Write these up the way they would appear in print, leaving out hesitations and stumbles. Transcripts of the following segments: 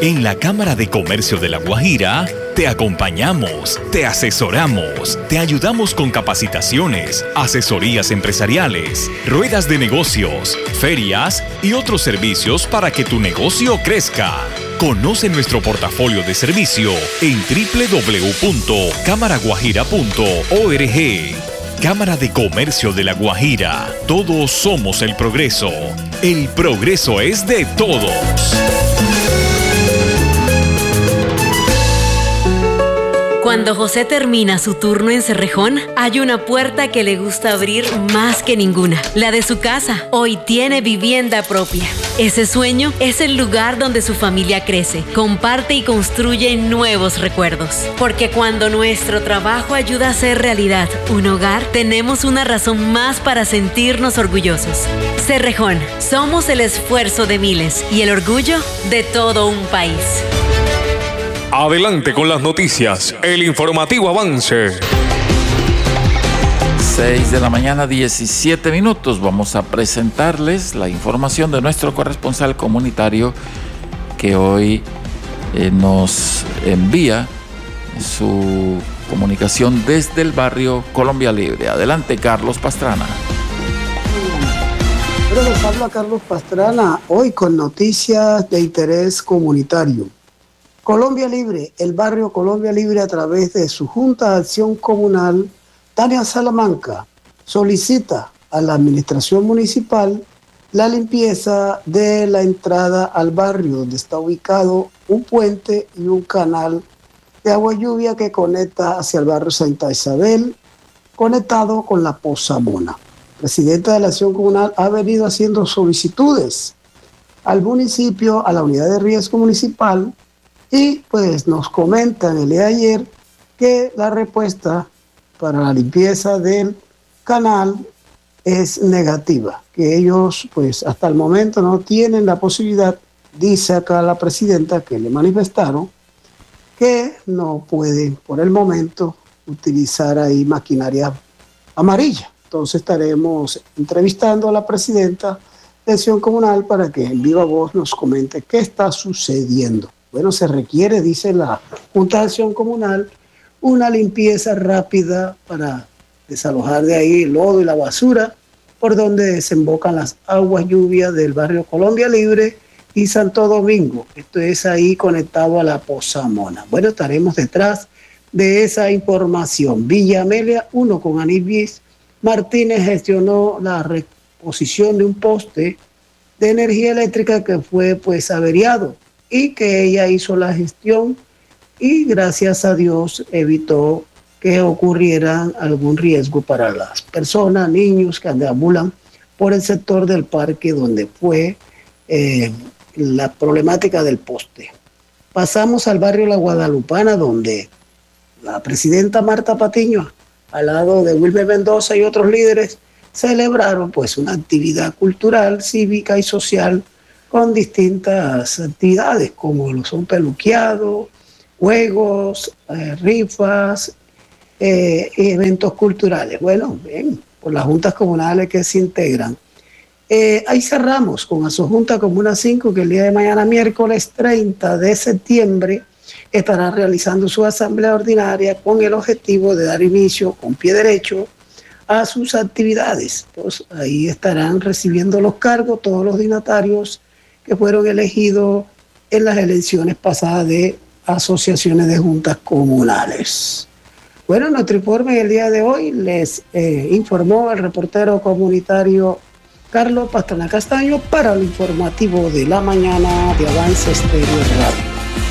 En la Cámara de Comercio de La Guajira, te acompañamos, te asesoramos, te ayudamos con capacitaciones, asesorías empresariales, ruedas de negocios, ferias y otros servicios para que tu negocio crezca. Conoce nuestro portafolio de servicio en www.camaraguajira.org. Cámara de Comercio de La Guajira. Todos somos el progreso. El progreso es de todos. Cuando José termina su turno en Cerrejón, hay una puerta que le gusta abrir más que ninguna, la de su casa. Hoy tiene vivienda propia. Ese sueño es el lugar donde su familia crece, comparte y construye nuevos recuerdos. Porque cuando nuestro trabajo ayuda a hacer realidad un hogar, tenemos una razón más para sentirnos orgullosos. Cerrejón, somos el esfuerzo de miles y el orgullo de todo un país. Adelante con las noticias, el informativo avance. 6 de la mañana, 17 minutos. Vamos a presentarles la información de nuestro corresponsal comunitario que hoy nos envía su comunicación desde el barrio Colombia Libre. Adelante, Carlos Pastrana. Les habla Carlos Pastrana, hoy con noticias de interés comunitario. Colombia Libre, el barrio Colombia Libre, a través de su Junta de Acción Comunal, Tania Salamanca, solicita a la administración municipal la limpieza de la entrada al barrio, donde está ubicado un puente y un canal de agua lluvia que conecta hacia el barrio Santa Isabel, conectado con la Poza Mona. El presidente de la Acción Comunal ha venido haciendo solicitudes al municipio, a la unidad de riesgo municipal, y pues nos comentan el día de ayer que la respuesta para la limpieza del canal es negativa, que ellos pues hasta el momento no tienen la posibilidad, dice acá la presidenta que le manifestaron, que no pueden por el momento utilizar ahí maquinaria amarilla. Entonces estaremos entrevistando a la presidenta de Acción Comunal para que en viva voz nos comente qué está sucediendo. Bueno, se requiere, dice la Junta de Acción Comunal, una limpieza rápida para desalojar de ahí el lodo y la basura por donde desembocan las aguas lluvias del barrio Colombia Libre y Santo Domingo. Esto es ahí conectado a la Poza Mona. Bueno, estaremos detrás de esa información. Villa Amelia 1 con Aníbal Martínez gestionó la reposición de un poste de energía eléctrica que fue pues averiado, y que ella hizo la gestión y gracias a Dios evitó que ocurriera algún riesgo para las personas, niños que deambulan por el sector del parque donde fue la problemática del poste. Pasamos al barrio La Guadalupana, donde la presidenta Marta Patiño, al lado de Wilmer Mendoza y otros líderes, celebraron pues una actividad cultural, cívica y social con distintas actividades como lo son peluqueados, juegos, rifas, eventos culturales. Bueno, bien, por las juntas comunales que se integran. Ahí cerramos con Asojunta Comuna 5, que el día de mañana, miércoles 30 de septiembre, estará realizando su asamblea ordinaria con el objetivo de dar inicio con pie derecho a sus actividades. Pues ahí estarán recibiendo los cargos todos los dignatarios que fueron elegidos en las elecciones pasadas de asociaciones de juntas comunales. Bueno, nuestro informe el día de hoy les informó el reportero comunitario Carlos Pastrana Castaño para el informativo de la mañana de Avance Estéreo Radio.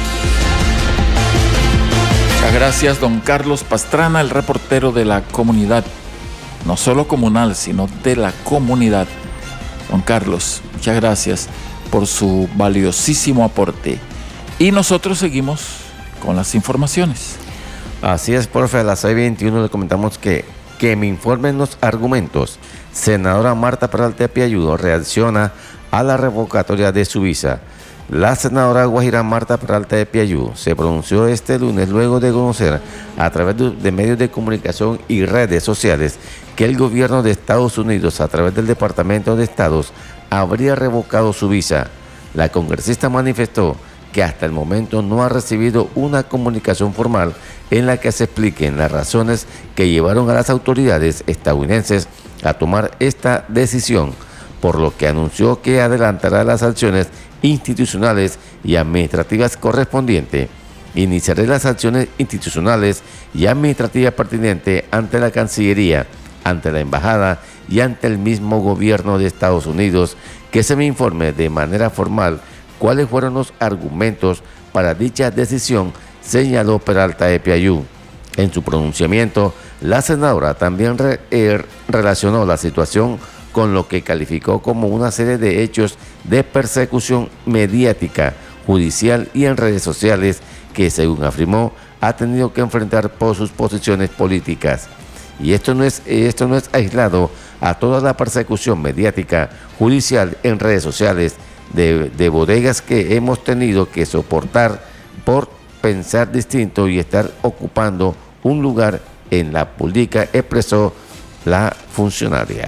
Muchas gracias, don Carlos Pastrana, el reportero de la comunidad, no solo comunal, sino de la comunidad. Don Carlos, muchas gracias por su valiosísimo aporte. Y nosotros seguimos con las informaciones. Así es, profe, a las 6:21 le comentamos que me informen los argumentos. Senadora Marta Peralta de Piayudo reacciona a la revocatoria de su visa. La senadora guajira Marta Peralta de Piayudo se pronunció este lunes luego de conocer a través de medios de comunicación y redes sociales que el gobierno de Estados Unidos, a través del Departamento de Estados, habría revocado su visa. La congresista manifestó que hasta el momento no ha recibido una comunicación formal en la que se expliquen las razones que llevaron a las autoridades estadounidenses a tomar esta decisión, por lo que anunció que adelantará las acciones institucionales y administrativas correspondientes. Iniciaré las acciones institucionales y administrativas pertinentes ante la Cancillería, ante la Embajada y ante el mismo gobierno de Estados Unidos, que se me informe de manera formal cuáles fueron los argumentos para dicha decisión, señaló Peralta de Piayú. En su pronunciamiento, la senadora también relacionó la situación con lo que calificó como una serie de hechos de persecución mediática, judicial y en redes sociales que, según afirmó, ha tenido que enfrentar por sus posiciones políticas. Y esto no es aislado a toda la persecución mediática, judicial en redes sociales de bodegas que hemos tenido que soportar por pensar distinto y estar ocupando un lugar en la política, expresó la funcionaria.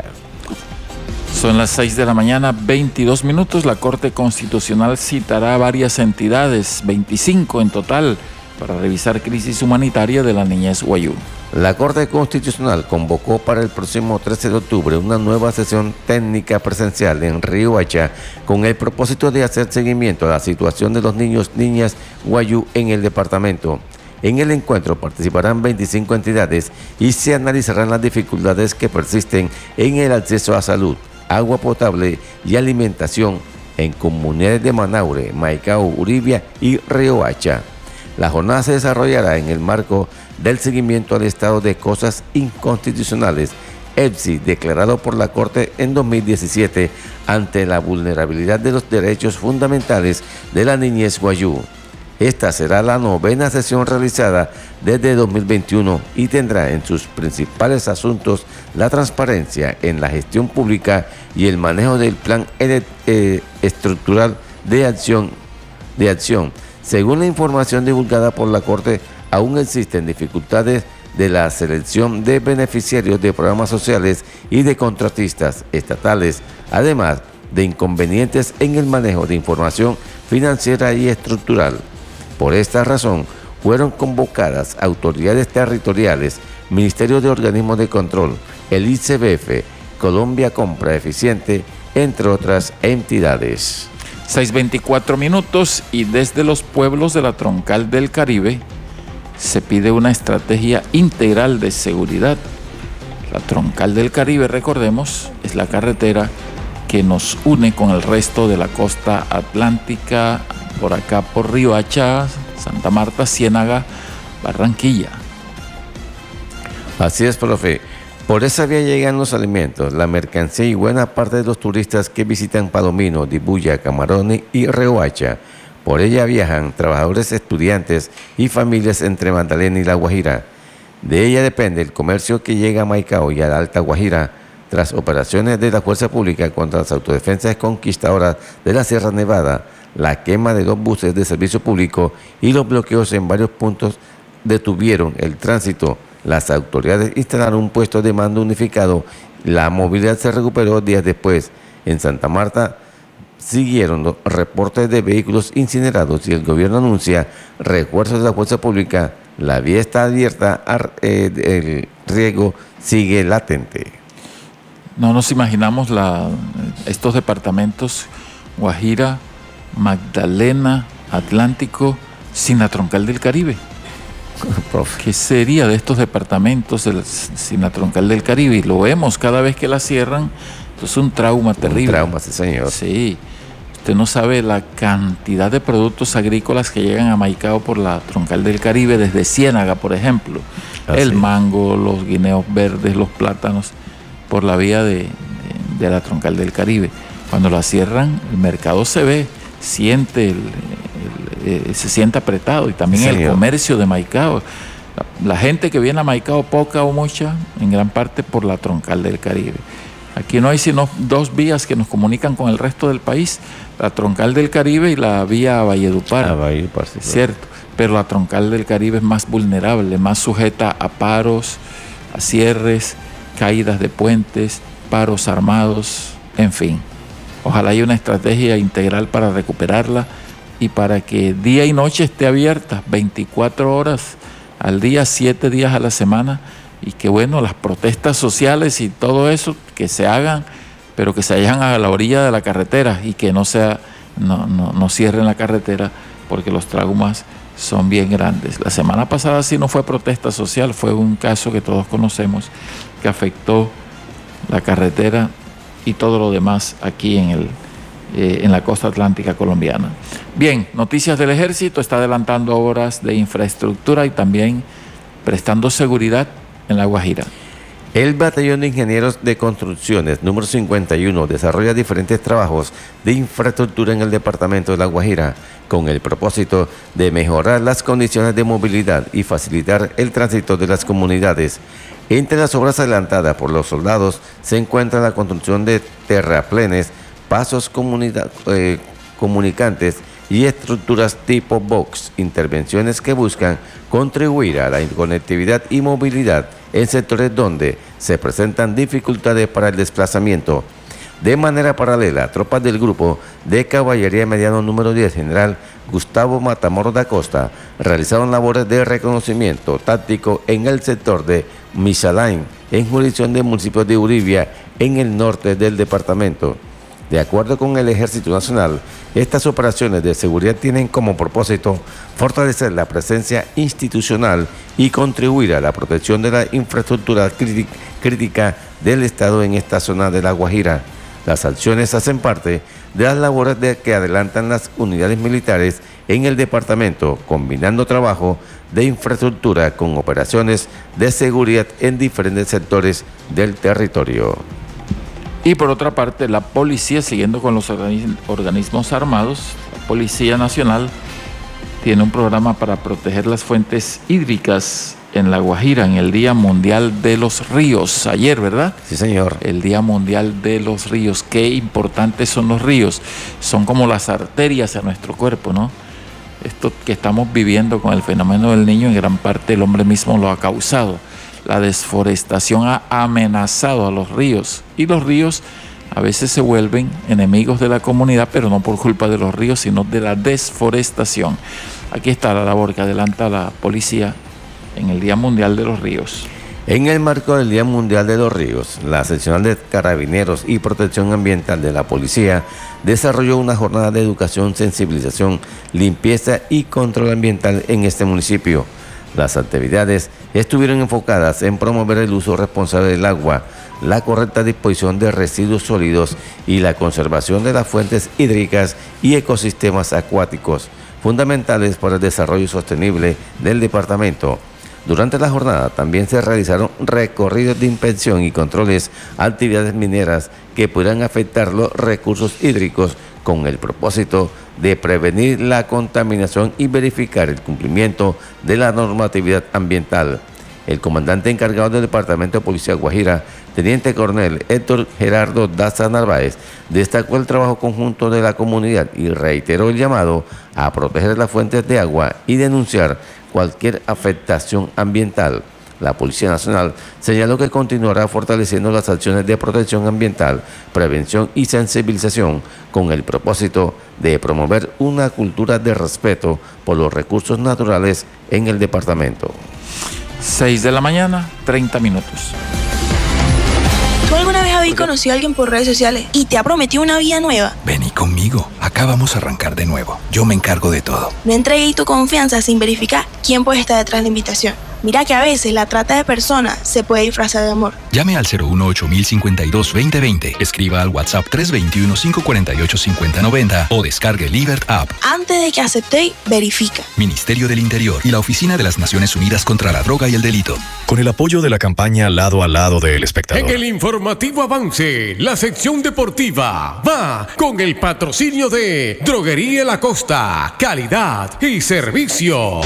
Son las 6 de la mañana, 22 minutos. La Corte Constitucional citará a varias entidades, 25 en total, para revisar crisis humanitaria de la niñez Wayuu. La Corte Constitucional convocó para el próximo 13 de octubre una nueva sesión técnica presencial en Riohacha con el propósito de hacer seguimiento a la situación de los niñas Wayuu en el departamento. En el encuentro participarán 25 entidades y se analizarán las dificultades que persisten en el acceso a salud, agua potable y alimentación en comunidades de Manaure, Maicao, Uribia y Riohacha. La jornada se desarrollará en el marco del seguimiento al estado de cosas inconstitucionales, EPSI, declarado por la Corte en 2017 ante la vulnerabilidad de los derechos fundamentales de la niñez Wayuu. Esta será la 9ª sesión realizada desde 2021 y tendrá en sus principales asuntos la transparencia en la gestión pública y el manejo del plan estructural de acción. Según la información divulgada por la Corte, aún existen dificultades de la selección de beneficiarios de programas sociales y de contratistas estatales, además de inconvenientes en el manejo de información financiera y estructural. Por esta razón, fueron convocadas autoridades territoriales, Ministerio de Organismos de Control, el ICBF, Colombia Compra Eficiente, entre otras entidades. 6:24 minutos y desde los pueblos de la Troncal del Caribe se pide una estrategia integral de seguridad. La Troncal del Caribe, recordemos, es la carretera que nos une con el resto de la costa atlántica, por acá por Riohacha, Santa Marta, Ciénaga, Barranquilla. Así es, profe. Por esa vía llegan los alimentos, la mercancía y buena parte de los turistas que visitan Palomino, Dibuya, Camarones y Riohacha. Por ella viajan trabajadores, estudiantes y familias entre Magdalena y La Guajira. De ella depende el comercio que llega a Maicao y a la Alta Guajira, tras operaciones de la Fuerza Pública contra las autodefensas conquistadoras de la Sierra Nevada, la quema de 2 buses de servicio público y los bloqueos en varios puntos detuvieron el tránsito. Las autoridades instalaron un puesto de mando unificado. La movilidad se recuperó días después. En Santa Marta siguieron los reportes de vehículos incinerados y el gobierno anuncia refuerzos de la fuerza pública. La vía está abierta, el riesgo sigue latente. No nos imaginamos estos departamentos, Guajira, Magdalena, Atlántico, sin la Troncal del Caribe. ¿Qué sería de estos departamentos sin la Troncal del Caribe? Y lo vemos cada vez que la cierran. Esto es un trauma terrible. Un trauma, sí, señor. Sí. Usted no sabe la cantidad de productos agrícolas que llegan a Maicao por la Troncal del Caribe, desde Ciénaga, por ejemplo. El mango, los guineos verdes, los plátanos, por la vía de la Troncal del Caribe. Cuando la cierran, el mercado se ve, se siente apretado, y también el comercio de Maicao. La gente que viene a Maicao, poca o mucha, en gran parte por la Troncal del Caribe. Aquí no hay sino 2 vías que nos comunican con el resto del país, la Troncal del Caribe y la vía Valledupar. Valledupar, sí, cierto, pero la Troncal del Caribe es más vulnerable, más sujeta a paros, a cierres, caídas de puentes, paros armados, en fin. Ojalá haya una estrategia integral para recuperarla y para que día y noche esté abierta 24 horas al día, 7 días a la semana, y que bueno, las protestas sociales y todo eso que se hagan, pero que se hagan a la orilla de la carretera y que no cierren la carretera, porque los traumas son bien grandes. La semana pasada sí no fue protesta social, fue un caso que todos conocemos que afectó la carretera y todo lo demás aquí en la costa atlántica colombiana. Bien, noticias del Ejército, está adelantando obras de infraestructura y también prestando seguridad en La Guajira. El Batallón de Ingenieros de Construcciones número 51 desarrolla diferentes trabajos de infraestructura en el departamento de La Guajira con el propósito de mejorar las condiciones de movilidad y facilitar el tránsito de las comunidades. Entre las obras adelantadas por los soldados se encuentra la construcción de terraplenes, pasos comunicantes y estructuras tipo box, intervenciones que buscan contribuir a la conectividad y movilidad en sectores donde se presentan dificultades para el desplazamiento. De manera paralela, tropas del Grupo de Caballería Mediano número 10, General Gustavo Matamoros da Costa, realizaron labores de reconocimiento táctico en el sector de Misalain, en jurisdicción del municipio de Uribia, en el norte del departamento. De acuerdo con el Ejército Nacional, estas operaciones de seguridad tienen como propósito fortalecer la presencia institucional y contribuir a la protección de la infraestructura crítica del Estado en esta zona de La Guajira. Las acciones hacen parte de las labores que adelantan las unidades militares en el departamento, combinando trabajo de infraestructura con operaciones de seguridad en diferentes sectores del territorio. Y por otra parte, la policía, siguiendo con los organismos armados, la Policía Nacional tiene un programa para proteger las fuentes hídricas en La Guajira, en el Día Mundial de los Ríos. Ayer, ¿verdad? Sí, señor. El Día Mundial de los Ríos. Qué importantes son los ríos. Son como las arterias a nuestro cuerpo, ¿no? Esto que estamos viviendo con el fenómeno del Niño, en gran parte el hombre mismo lo ha causado. La desforestación ha amenazado a los ríos y los ríos a veces se vuelven enemigos de la comunidad, pero no por culpa de los ríos, sino de la desforestación. Aquí está la labor que adelanta la policía en el Día Mundial de los Ríos. En el marco del Día Mundial de los Ríos, la seccional de Carabineros y Protección Ambiental de la Policía desarrolló una jornada de educación, sensibilización, limpieza y control ambiental en este municipio. Las actividades estuvieron enfocadas en promover el uso responsable del agua, la correcta disposición de residuos sólidos y la conservación de las fuentes hídricas y ecosistemas acuáticos, fundamentales para el desarrollo sostenible del departamento. Durante la jornada también se realizaron recorridos de inspección y controles a actividades mineras que pudieran afectar los recursos hídricos con el propósito de prevenir la contaminación y verificar el cumplimiento de la normatividad ambiental. El comandante encargado del Departamento de Policía Guajira, Teniente Coronel Héctor Gerardo Daza Narváez, destacó el trabajo conjunto de la comunidad y reiteró el llamado a proteger las fuentes de agua y denunciar cualquier afectación ambiental. La Policía Nacional señaló que continuará fortaleciendo las acciones de protección ambiental, prevención y sensibilización con el propósito de promover una cultura de respeto por los recursos naturales en el departamento. 6 de la mañana, 30 minutos. ¿Tú alguna vez habías conocido a alguien por redes sociales y te ha prometido una vida nueva? Vení conmigo, acá vamos a arrancar de nuevo. Yo me encargo de todo. No entregues tu confianza sin verificar quién puede estar detrás de la invitación. Mira que a veces la trata de personas se puede disfrazar de amor. Llame al 018-052-2020, escriba al WhatsApp 321-548-5090 o descargue Libert App. Antes de que aceptéis, verifica. Ministerio del Interior y la Oficina de las Naciones Unidas contra la Droga y el Delito. Con el apoyo de la campaña Lado a Lado del Espectador. En el informativo Avance, la sección deportiva va con el patrocinio de Droguería La Costa, calidad y servicio.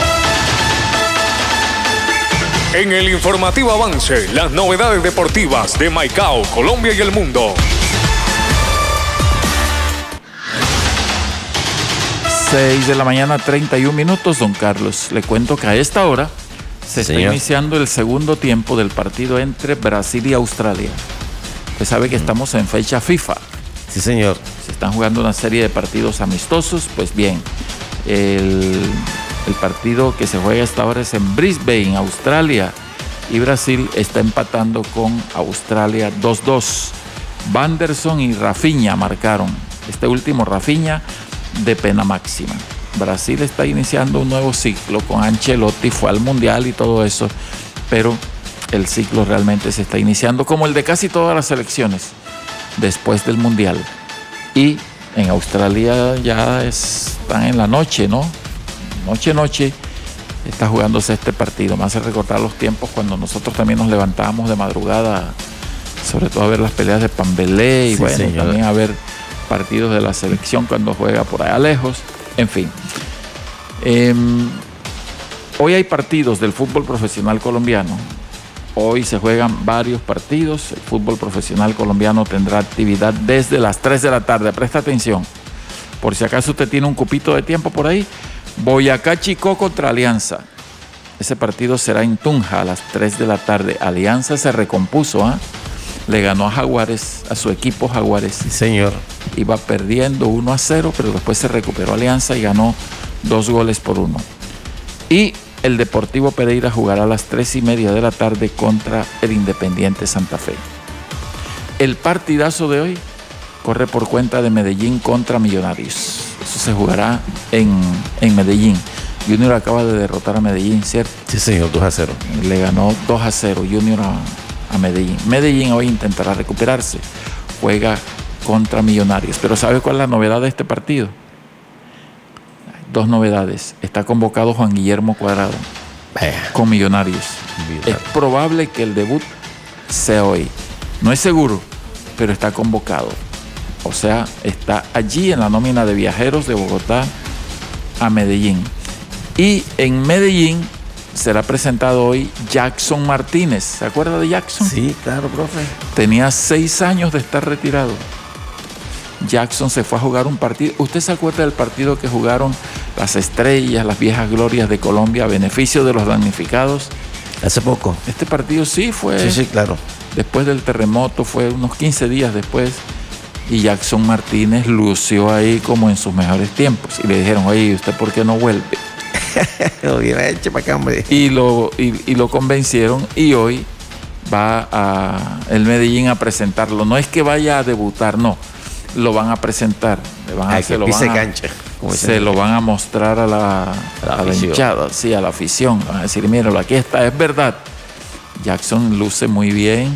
En el informativo Avance, las novedades deportivas de Maicao, Colombia y el mundo. 6 de la mañana, 31 minutos, don Carlos. Le cuento que a esta hora se está iniciando el segundo tiempo del partido entre Brasil y Australia. Usted sabe que estamos en fecha FIFA. Sí, señor. Se están jugando una serie de partidos amistosos. Pues bien, El partido que se juega a esta hora es en Brisbane, Australia, y Brasil está empatando con Australia 2-2. Vanderson y Rafinha marcaron. Este último, Rafinha, de pena máxima. Brasil está iniciando un nuevo ciclo con Ancelotti, fue al Mundial y todo eso, pero el ciclo realmente se está iniciando como el de casi todas las selecciones después del Mundial. Y en Australia ya están en la noche, ¿no? Noche está jugándose este partido. Me hace recordar los tiempos cuando nosotros también nos levantábamos de madrugada, sobre todo a ver las peleas de Pambelé y bueno, señor, también a ver partidos de la selección cuando juega por allá lejos. En fin, hoy hay partidos del fútbol profesional colombiano. Hoy se juegan varios partidos. El fútbol profesional colombiano tendrá actividad desde las 3 de la tarde. Presta atención, por si acaso usted tiene un cupito de tiempo por ahí. Boyacá Chicó contra Alianza. Ese partido será en Tunja a las 3 de la tarde. Alianza se recompuso, le ganó a Jaguares, a su equipo Jaguares. Sí, señor. Iba perdiendo 1-0, pero después se recuperó Alianza y ganó 2-1. Y el Deportivo Pereira jugará a las 3:30 de la tarde contra el Independiente Santa Fe. El partidazo de hoy corre por cuenta de Medellín contra Millonarios. Eso se jugará en Medellín. Junior acaba de derrotar a Medellín, ¿cierto? Sí, señor, 2-0. Le ganó 2-0 Junior a Medellín. Medellín hoy intentará recuperarse. Juega contra Millonarios. Pero ¿sabe cuál es la novedad de este partido? Hay 2 novedades. Está convocado Juan Guillermo Cuadrado con Millonarios. Es probable que el debut sea hoy. No es seguro, pero está convocado. O sea, está allí en la nómina de viajeros de Bogotá a Medellín. Y en Medellín será presentado hoy Jackson Martínez. ¿Se acuerda de Jackson? Sí, claro, profe. Tenía 6 años de estar retirado. Jackson se fue a jugar un partido. ¿Usted se acuerda del partido que jugaron las estrellas, las viejas glorias de Colombia a beneficio de los damnificados? Hace poco. Este partido sí fue. Sí, claro. Después del terremoto, fue unos 15 días después. Y Jackson Martínez lució ahí como en sus mejores tiempos. Y le dijeron, oye, ¿usted por qué no vuelve? Lo hubiera hecho para acá, hombre. Y lo convencieron y hoy va a el Medellín a presentarlo. No es que vaya a debutar, no. Lo van a presentar. Se lo van a mostrar a la hinchada, sí, a la afición. Van a decir, míralo, aquí está, es verdad. Jackson luce muy bien.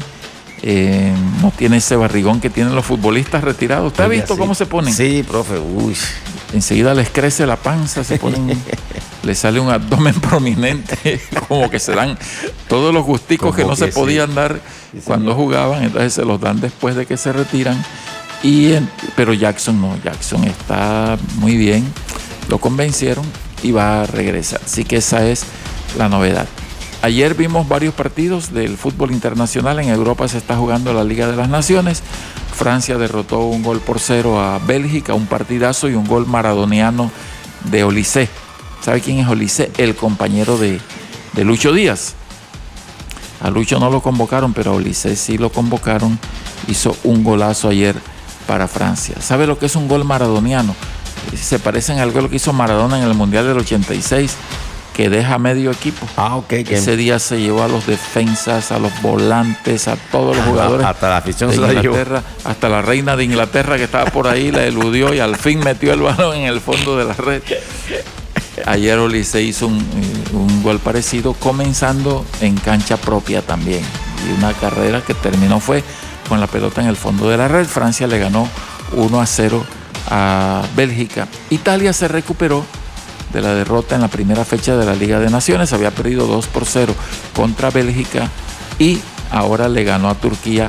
No tiene ese barrigón que tienen los futbolistas retirados. ¿Usted ha visto cómo se ponen? Sí, profe. Uy. Enseguida les crece la panza, se ponen, les sale un abdomen prominente, como que se dan todos los gusticos como que no se podían dar cuando jugaban, entonces se los dan después de que se retiran. Pero Jackson no, Jackson está muy bien, lo convencieron y va a regresar. Así que esa es la novedad. Ayer vimos varios partidos del fútbol internacional. En Europa se está jugando la Liga de las Naciones. Francia derrotó 1-0 a Bélgica, un partidazo y un gol maradoniano de Olise. ¿Sabe quién es Olise? El compañero de Lucho Díaz. A Lucho no lo convocaron, pero a Olise sí lo convocaron. Hizo un golazo ayer para Francia. ¿Sabe lo que es un gol maradoniano? Se parecen al gol que hizo Maradona en el Mundial del 86, que deja medio equipo. Ese día se llevó a los defensas, a los volantes, a todos los jugadores. Hasta la afición de se la llevó. Hasta la reina de Inglaterra que estaba por ahí, la eludió y al fin metió el balón en el fondo de la red. Ayer Olise hizo un gol parecido, comenzando en cancha propia también. Y una carrera que terminó fue con la pelota en el fondo de la red. Francia le ganó 1-0 a Bélgica. Italia se recuperó de la derrota en la primera fecha de la Liga de Naciones. Había perdido 2-0 contra Bélgica y ahora le ganó a Turquía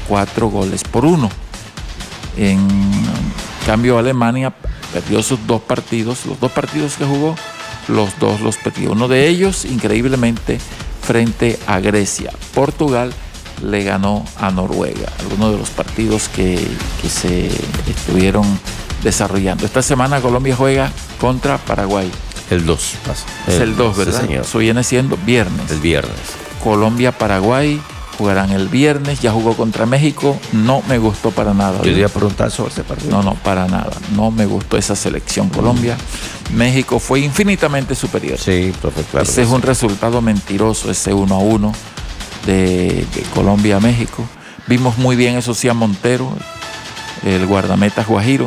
4-1. En cambio, Alemania perdió sus 2 partidos. Los 2 partidos que jugó, los 2 los perdió. Uno de ellos, increíblemente, frente a Grecia. Portugal le ganó a Noruega. Algunos de los partidos que se estuvieron desarrollando. Esta semana Colombia juega contra Paraguay. El 2 pasa. Es el 2, ¿verdad? Sí, señor. Eso viene siendo viernes. El viernes. Colombia-Paraguay, Jugarán el viernes, ya jugó contra México, no me gustó para nada. Yo le iba a preguntar sobre ese partido. No, para nada. No me gustó esa selección Colombia. México fue infinitamente superior. Sí, profe, claro. Ese es un resultado mentiroso, ese 1-1 de Colombia a México. Vimos muy bien, eso sí, a Montero, el guardameta guajiro.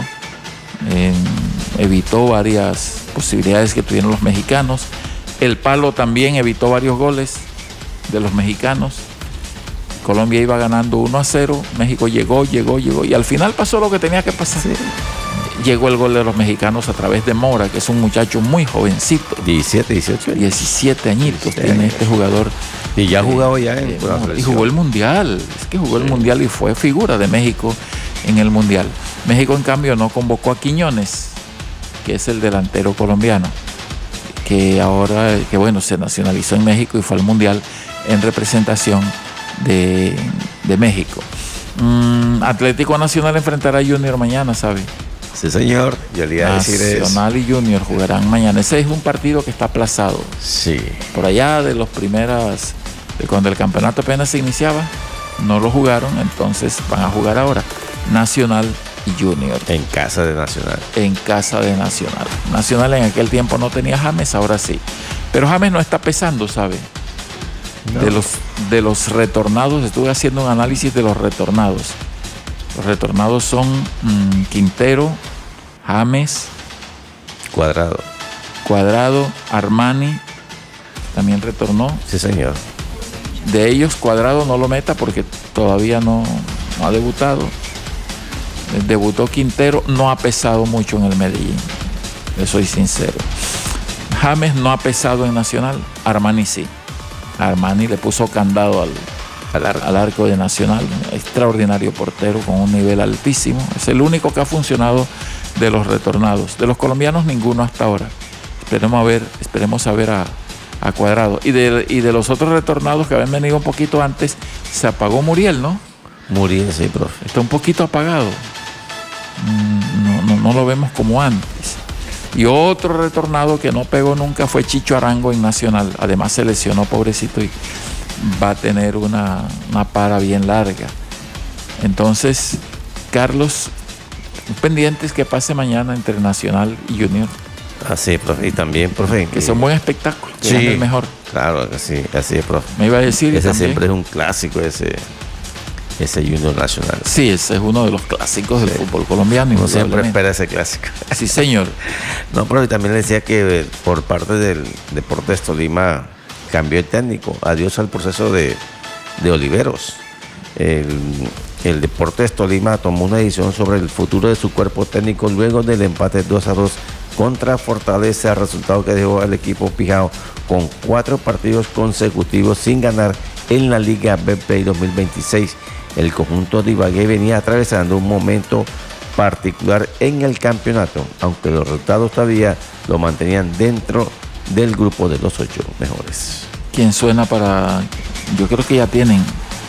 Evitó varias posibilidades que tuvieron los mexicanos. El Palo también evitó varios goles de los mexicanos. Colombia iba ganando 1-0, México llegó y al final pasó lo que tenía que pasar. Sí. Llegó el gol de los mexicanos a través de Mora, que es un muchacho muy jovencito. 17 añitos tiene este jugador. Y ya ha jugado ya en la selección. Y jugó el Mundial, es que jugó el Mundial y fue figura de México en el Mundial. México en cambio no convocó a Quiñones, que es el delantero colombiano, que ahora, se nacionalizó en México y fue al Mundial en representación de México. Atlético Nacional enfrentará a Junior mañana, ¿sabe? Sí, señor. Yo le iba a decir eso. Nacional y Junior jugarán mañana. Ese es un partido que está aplazado. Sí. Por allá de cuando el campeonato apenas se iniciaba, no lo jugaron, entonces van a jugar ahora. Nacional y Junior. En casa de Nacional. En casa de Nacional. Nacional en aquel tiempo no tenía James, ahora sí. Pero James no está pesando, ¿sabe? No. De los retornados, estuve haciendo un análisis de los retornados. Los retornados son Quintero, James, Cuadrado, Armani, también retornó. Sí, señor. De ellos, Cuadrado no lo meta porque todavía no ha debutado. Debutó Quintero, no ha pesado mucho en el Medellín, le soy sincero. James no ha pesado en Nacional, Armani sí. Armani le puso candado al arco de Nacional, extraordinario portero con un nivel altísimo. Es el único que ha funcionado de los retornados. De los colombianos ninguno hasta ahora. Esperemos a ver a Cuadrado. Y de los otros retornados que habían venido un poquito antes, se apagó Muriel, ¿no? Muriel, sí, profe. Está un poquito apagado. No lo vemos como antes. Y otro retornado que no pegó nunca fue Chicho Arango en Nacional. Además se lesionó, pobrecito, y va a tener una para bien larga. Entonces, Carlos, pendientes que pase mañana entre Nacional y Junior. Así, profe. Y también, profe, que sea un buen espectáculo, que sí, el mejor. Claro que sí, así es, profe. Me iba a decir ese también, siempre es un clásico, ese Junior Nacional. Sí, ese es uno de los clásicos del fútbol colombiano. Uno siempre espera ese clásico. Sí, señor. No, pero también le decía que por parte del Deportes Tolima cambió el técnico. Adiós al proceso de Oliveros. El Deportes Tolima tomó una decisión sobre el futuro de su cuerpo técnico luego del empate 2-2 contra Fortaleza, resultado que dejó al equipo pijao con 4 partidos consecutivos sin ganar en la Liga Betplay 2026. El conjunto de Ibagué venía atravesando un momento particular en el campeonato, aunque los resultados todavía lo mantenían dentro del grupo de los 8 mejores. ¿Quién suena para...? Yo creo que ya tienen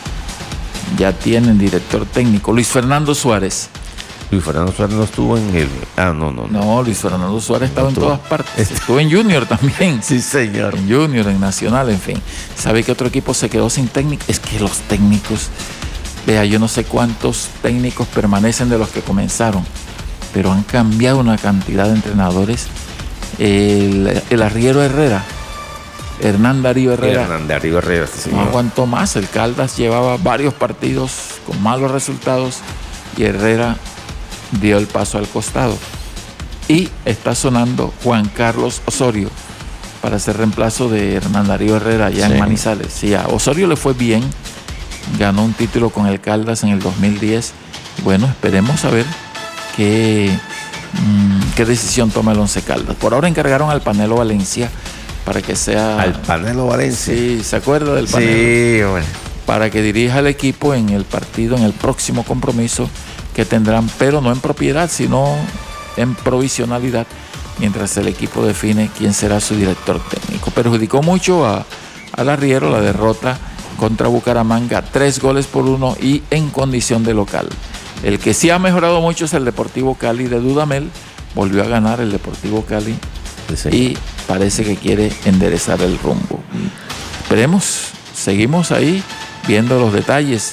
director técnico, Luis Fernando Suárez. Luis Fernando Suárez no estuvo en el... No, Luis Fernando Suárez estaba en todas partes. Estuvo en Junior también. Sí, señor. En Junior, en Nacional, en fin. ¿Sabe qué otro equipo se quedó sin técnico? Es que los técnicos... Vea, yo no sé cuántos técnicos permanecen de los que comenzaron, pero han cambiado una cantidad de entrenadores. El arriero Herrera, Hernán Darío Herrera. Sí, no aguantó más. El Caldas llevaba varios partidos con malos resultados y Herrera dio el paso al costado. Y está sonando Juan Carlos Osorio para hacer reemplazo de Hernán Darío Herrera allá en Manizales. Sí, a Osorio le fue bien. Ganó un título con el Caldas en el 2010. Bueno, esperemos a ver qué decisión toma el Once Caldas. Por ahora encargaron al Panelo Valencia para que sea... ¿Al Panelo Valencia? Sí, ¿se acuerda del Panelo? Sí, bueno. Para que dirija el equipo en el partido, en el próximo compromiso que tendrán, pero no en propiedad, sino en provisionalidad, mientras el equipo define quién será su director técnico. Perjudicó mucho al arriero la derrota contra Bucaramanga, 3-1 y en condición de local. El que sí ha mejorado mucho es el Deportivo Cali de Dudamel. Volvió a ganar el Deportivo Cali y parece que quiere enderezar el rumbo. Esperemos, seguimos ahí viendo los detalles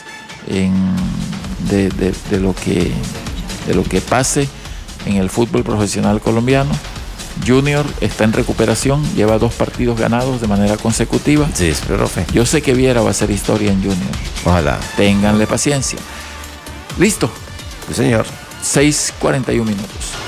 de lo que pase en el fútbol profesional colombiano. Junior está en recuperación, lleva 2 partidos ganados de manera consecutiva. Sí, profe. Yo sé que Viera va a ser historia en Junior. Ojalá. Ténganle paciencia. Listo. Sí, señor. 6:41 minutos.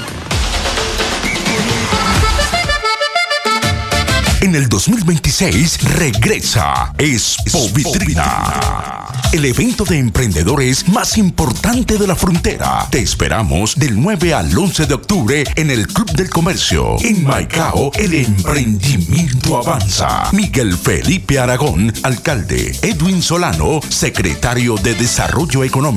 En el 2026 regresa Expo Vitrina, el evento de emprendedores más importante de la frontera. Te esperamos del 9 al 11 de octubre en el Club del Comercio. En Maicao, el emprendimiento avanza. Miguel Felipe Aragón, alcalde. Edwin Solano, secretario de Desarrollo Económico.